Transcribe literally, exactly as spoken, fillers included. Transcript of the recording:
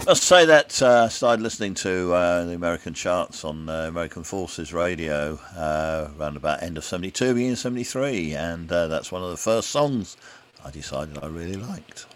I'll say that uh, I started listening to uh, the American charts on uh, American Forces Radio uh, around about end of seventy-two, beginning of seventy-three, and uh, that's one of the first songs I decided I really liked.